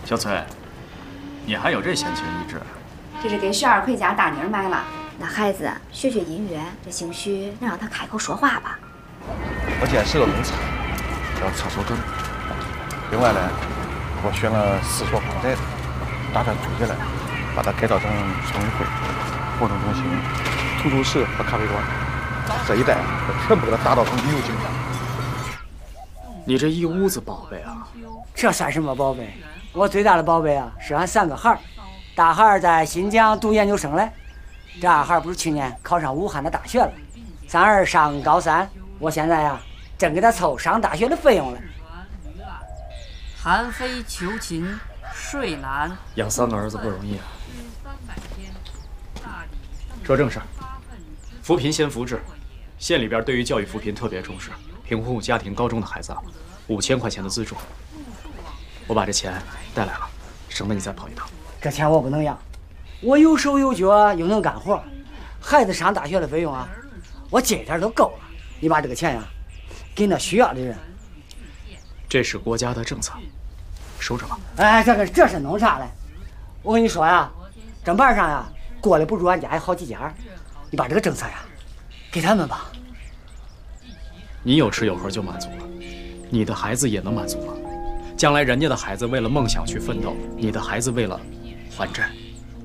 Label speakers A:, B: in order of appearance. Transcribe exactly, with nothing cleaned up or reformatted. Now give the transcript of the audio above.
A: 小崔，你还有这闲情逸致？
B: 这是给薛二奎家大妮儿买了。那孩子学学音乐，这兴许能让他开口说话吧。
C: 我今天是个公差，要测手准。另外呢，我选了四所荒宅，打算租下来，把它改造成村委会、活动中心、图书室和咖啡馆。这一带我全部给它打造成旅游景点。
A: 你这一屋子宝贝啊！
D: 这算什么宝贝？我最大的宝贝啊，是俺三个孩儿。大孩儿在新疆读研究生嘞，这二孩儿不是去年考上武汉的大学了，三儿上高三。我现在呀，正给他凑上大学的费用了。
E: 寒飞求琴，睡难。
A: 养三个儿子不容易啊。说正事儿，扶贫先扶志，县里边对于教育扶贫特别重视，贫户家庭高中的孩子啊，五千块钱的资助。我把这钱带来了，省得你再跑一趟。
D: 这钱我不能要，我有手有脚又能干活，孩子上大学的费用啊，我这点都够了。你把这个钱呀，给那需要的人。
A: 这是国家的政策，收着吧。
D: 哎，这个这是弄啥嘞？我跟你说呀，这门上呀过来不住俺家有好几家，你把这个政策呀给他们吧。
A: 你有吃有喝就满足了，你的孩子也能满足了。将来人家的孩子为了梦想去奋斗，你的孩子为了还债。